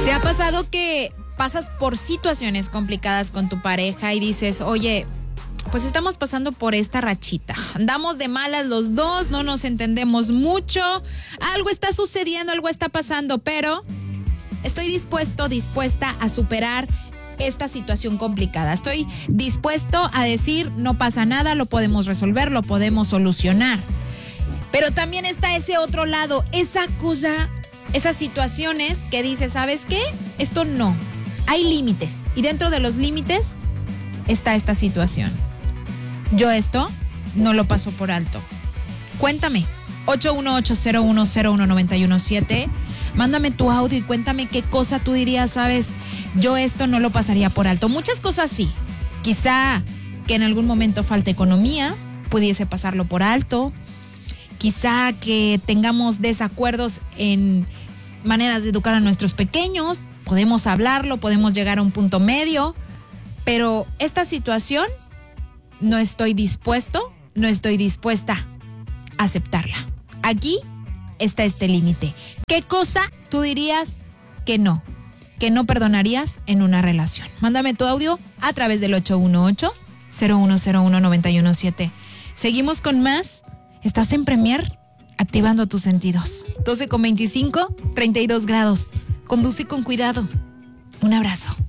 ¿Te ha pasado que pasas por situaciones complicadas con tu pareja y dices, oye, pues estamos pasando por esta rachita, andamos de malas los dos, no nos entendemos mucho, algo está sucediendo, algo está pasando, pero estoy dispuesta a superar esta situación complicada, estoy dispuesto a decir, no pasa nada, lo podemos resolver, lo podemos solucionar? Pero también está ese otro lado, esa cosa, esas situaciones que dices, ¿sabes qué? Esto no, hay límites, y dentro de los límites está esta situación. Yo esto no lo paso por alto. Cuéntame, 818-0101-917. Mándame tu audio y cuéntame qué cosa tú dirías, sabes, yo esto no lo pasaría por alto. Muchas cosas sí. Quizá que en algún momento falte economía, pudiese pasarlo por alto. Quizá que tengamos desacuerdos en maneras de educar a nuestros pequeños. Podemos hablarlo, podemos llegar a un punto medio. Pero esta situación no estoy dispuesta a aceptarla. Aquí está este límite. ¿Qué cosa tú dirías que no perdonarías en una relación? Mándame tu audio a través del 818-0101-917. Seguimos con más. Estás en Premier, activando tus sentidos. 12:25, 32 grados. Conduce con cuidado. Un abrazo.